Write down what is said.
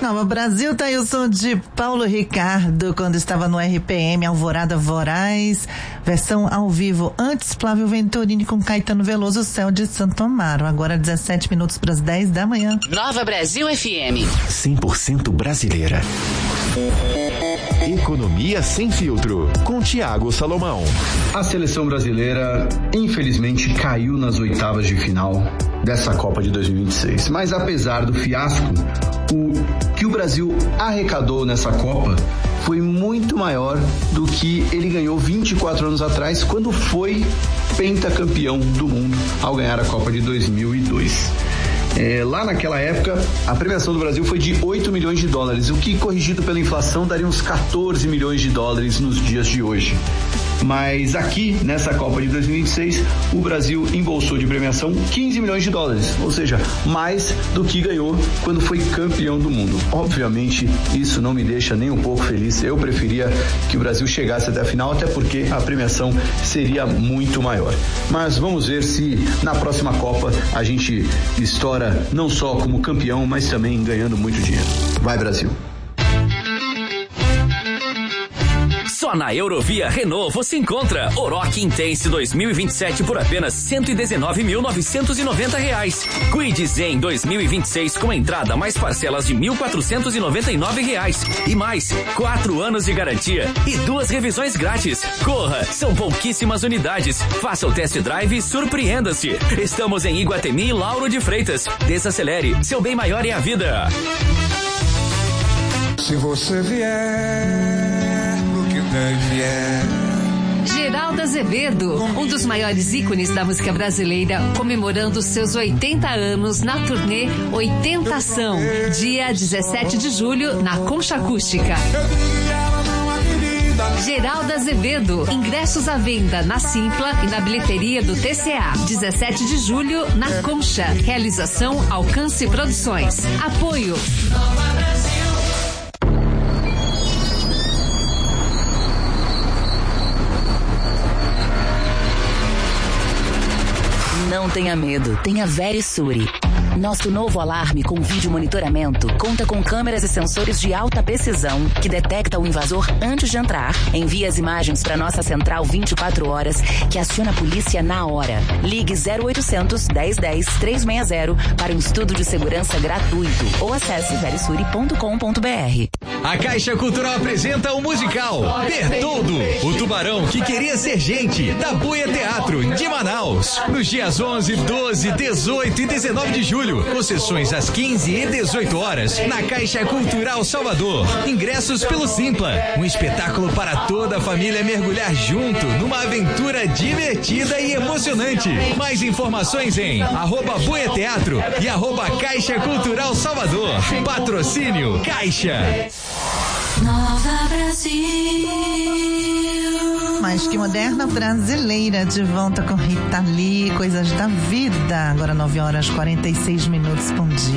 Nova Brasil, tá aí o som de Paulo Ricardo, quando estava no RPM, Alvorada Voraz, versão ao vivo. Antes, Flávio Venturini com Caetano Veloso, o Céu de Santo Amaro. Agora 17 minutos para as 10 da manhã. Nova Brasil FM. 100% brasileira. Economia sem filtro, com Tiago Salomão. A seleção brasileira, infelizmente, caiu nas oitavas de final dessa Copa de 2026. Mas apesar do fiasco, o que o Brasil arrecadou nessa Copa foi muito maior do que ele ganhou 24 anos atrás, quando foi pentacampeão do mundo ao ganhar a Copa de 2002. Lá naquela época, a premiação do Brasil foi de 8 milhões de dólares, o que, corrigido pela inflação, daria uns 14 milhões de dólares nos dias de hoje. Mas aqui, nessa Copa de 2026, o Brasil embolsou de premiação 15 milhões de dólares, ou seja, mais do que ganhou quando foi campeão do mundo. Obviamente, isso não me deixa nem um pouco feliz. Eu preferia que o Brasil chegasse até a final, até porque a premiação seria muito maior. Mas vamos ver se na próxima Copa a gente estoura não só como campeão, mas também ganhando muito dinheiro. Vai, Brasil! Só na Eurovia Renault você encontra Oroch Intense 2027 por apenas R$119.990. Kwid Zen 2026 com entrada mais parcelas de R$1.499 e mais 4 anos de garantia e 2 revisões grátis. Corra, são pouquíssimas unidades. Faça o test drive e surpreenda-se. Estamos em Iguatemi e Lauro de Freitas. Desacelere, seu bem maior é a vida. Se você vier, Geraldo Azevedo, um dos maiores ícones da música brasileira, comemorando seus 80 anos na turnê 80 Ação, dia 17 de julho, na Concha Acústica. Geraldo Azevedo, ingressos à venda na Simpla e na bilheteria do TCA. 17 de julho, na Concha. Realização Alcance Produções. Apoio Nova Brasil. Não tenha medo, tenha Verisure. Nosso novo alarme com vídeo monitoramento conta com câmeras e sensores de alta precisão que detecta o invasor antes de entrar, envia as imagens para nossa central 24 horas, que aciona a polícia na hora. Ligue 0800 1010 360 para um estudo de segurança gratuito ou acesse verisure.com.br. A Caixa Cultural apresenta o musical Bertoldo, o tubarão que queria ser gente, da Buia Teatro, de Manaus. Nos dias 11, 12, 18 e 19 de julho, com sessões às 15 e 18 horas, na Caixa Cultural Salvador. Ingressos pelo Simpla. Um espetáculo para toda a família mergulhar junto numa aventura divertida e emocionante. Mais informações em @Buia Teatro e @Caixa Cultural Salvador. Patrocínio Caixa. Nova Brasil. Mais que moderna, brasileira, de volta com Rita Lee, coisas da vida. Agora 9 horas 46 minutos. Bom dia.